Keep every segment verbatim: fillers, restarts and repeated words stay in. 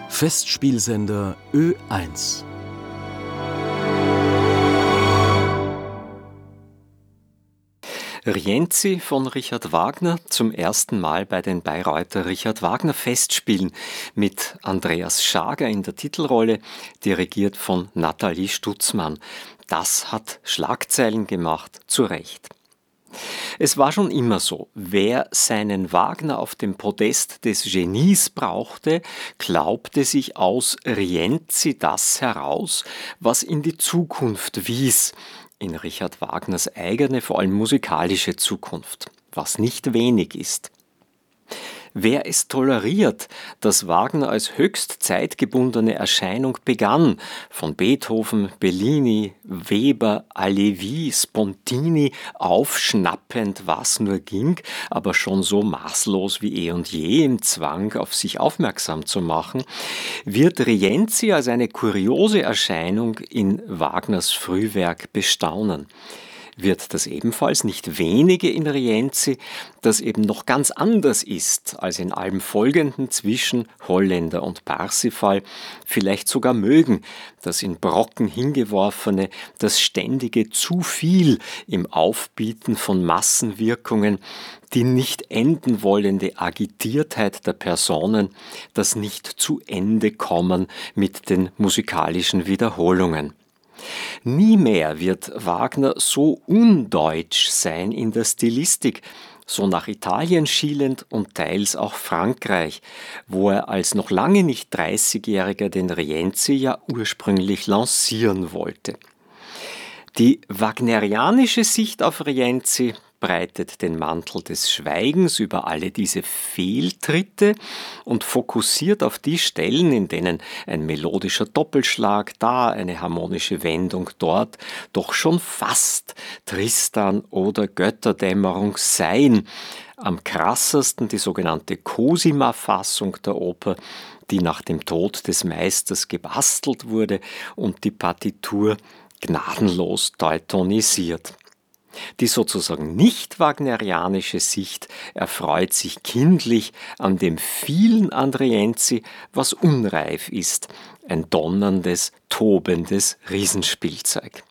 Festspielsender Ö eins. Rienzi von Richard Wagner zum ersten Mal bei den Bayreuther Richard Wagner Festspielen mit Andreas Schager in der Titelrolle, dirigiert von Nathalie Stutzmann. Das hat Schlagzeilen gemacht, zu Recht. Es war schon immer so, wer seinen Wagner auf dem Podest des Genies brauchte, glaubte sich aus Rienzi das heraus, was in die Zukunft wies, in Richard Wagners eigene, vor allem musikalische Zukunft, was nicht wenig ist. Wer es toleriert, dass Wagner als höchst zeitgebundene Erscheinung begann, von Beethoven, Bellini, Weber, Halévy, Spontini, aufschnappend, was nur ging, aber schon so maßlos wie eh und je im Zwang, auf sich aufmerksam zu machen, wird Rienzi als eine kuriose Erscheinung in Wagners Frühwerk bestaunen. Wird das ebenfalls nicht wenige in Rienzi, das eben noch ganz anders ist als in allem Folgenden zwischen Holländer und Parsifal, vielleicht sogar mögen, das in Brocken hingeworfene, das ständige zu viel im Aufbieten von Massenwirkungen, die nicht enden wollende Agitiertheit der Personen, das nicht zu Ende kommen mit den musikalischen Wiederholungen. Nie mehr wird Wagner so undeutsch sein in der Stilistik, so nach Italien schielend und teils auch Frankreich, wo er als noch lange nicht dreißigjähriger den Rienzi ja ursprünglich lancieren wollte. Die wagnerianische Sicht auf Rienzi breitet den Mantel des Schweigens über alle diese Fehltritte und fokussiert auf die Stellen, in denen ein melodischer Doppelschlag da, eine harmonische Wendung dort, doch schon fast Tristan oder Götterdämmerung seien. Am krassesten die sogenannte Cosima-Fassung der Oper, die nach dem Tod des Meisters gebastelt wurde und die Partitur gnadenlos teutonisiert. Die sozusagen nicht wagnerianische Sicht erfreut sich kindlich an dem vielen an Rienzi, was unreif ist, ein donnerndes, tobendes Riesenspielzeug.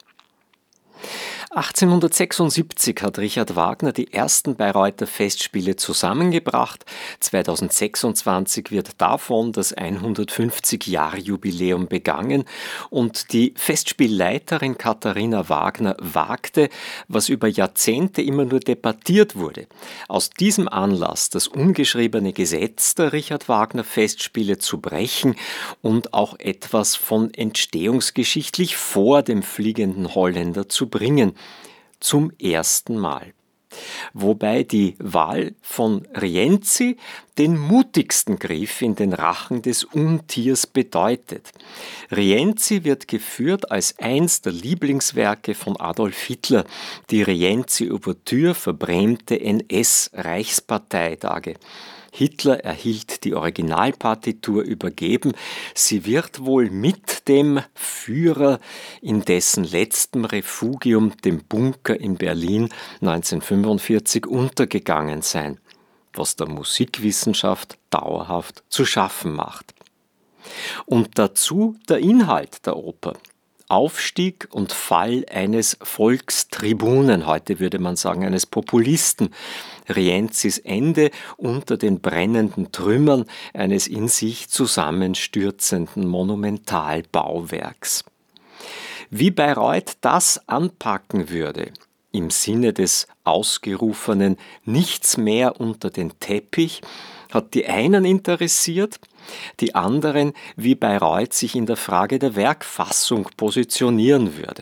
achtzehnhundertsechsundsiebzig hat Richard Wagner die ersten Bayreuther Festspiele zusammengebracht. zweitausendsechsundzwanzig wird davon das hundertfünfzig-Jahr-Jubiläum begangen und die Festspielleiterin Katharina Wagner wagte, was über Jahrzehnte immer nur debattiert wurde. Aus diesem Anlass das ungeschriebene Gesetz der Richard Wagner Festspiele zu brechen und auch etwas von entstehungsgeschichtlich vor dem fliegenden Holländer zu bringen. Zum ersten Mal. Wobei die Wahl von Rienzi den mutigsten Griff in den Rachen des Untiers bedeutet. Rienzi wird geführt als eins der Lieblingswerke von Adolf Hitler, die Rienzi-Ouvertüre verbrämte N S-Reichsparteitage. Hitler erhielt die Originalpartitur übergeben. Sie wird wohl mit dem Führer in dessen letztem Refugium, dem Bunker in Berlin, neunzehnhundertfünfundvierzig untergegangen sein, was der Musikwissenschaft dauerhaft zu schaffen macht. Und dazu der Inhalt der Oper. Aufstieg und Fall eines Volkstribunen, heute würde man sagen eines Populisten, Rienzis Ende unter den brennenden Trümmern eines in sich zusammenstürzenden Monumentalbauwerks. Wie Bayreuth das anpacken würde, im Sinne des ausgerufenen Nichts mehr unter den Teppich, hat die einen interessiert, die anderen, wie Bayreuth sich in der Frage der Werkfassung positionieren würde.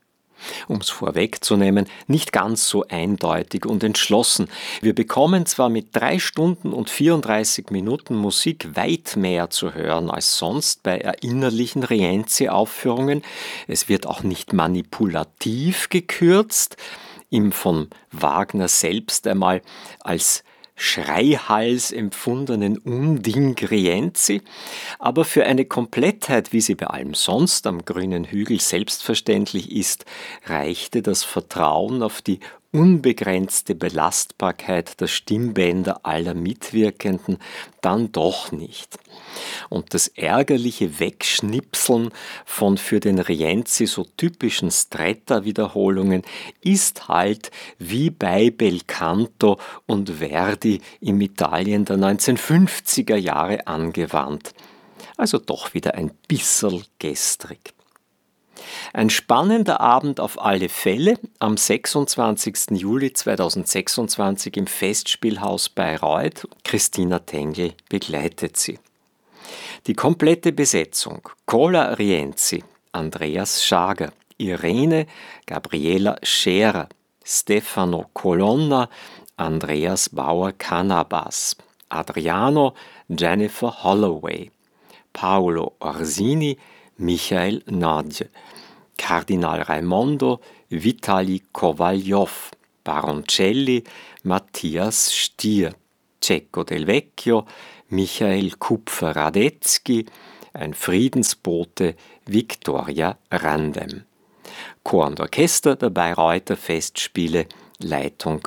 Um es vorwegzunehmen, nicht ganz so eindeutig und entschlossen. Wir bekommen zwar mit drei Stunden und vierunddreißig Minuten Musik weit mehr zu hören als sonst bei erinnerlichen Rienzi-Aufführungen. Es wird auch nicht manipulativ gekürzt, im von Wagner selbst einmal als Schreihals empfundenen Unding Rienzi, aber für eine Komplettheit, wie sie bei allem sonst am grünen Hügel selbstverständlich ist, reichte das Vertrauen auf die unbegrenzte Belastbarkeit der Stimmbänder aller Mitwirkenden dann doch nicht. Und das ärgerliche Wegschnipseln von für den Rienzi so typischen Stretta-Wiederholungen ist halt wie bei Belcanto und Verdi im Italien der neunzehnhundertfünfziger Jahre angewandt. Also doch wieder ein bisserl gestrig. Ein spannender Abend auf alle Fälle am sechsundzwanzigsten Juli zweitausendsechsundzwanzig im Festspielhaus Bayreuth. Christina Tengl begleitet sie. Die komplette Besetzung: Cola Rienzi, Andreas Schager, Irene Gabriela Scherer, Stefano Colonna, Andreas Bauer-Cannabas, Adriano Jennifer Holloway, Paolo Orsini, Michael Nadje, Kardinal Raimondo, Vitali Kowaljow, Baroncelli, Matthias Stier, Cecco Del Vecchio, Michael Kupfer-Radetzky, ein Friedensbote, Viktoria Randem. Chor und Orchester der Bayreuther Festspiele, Leitung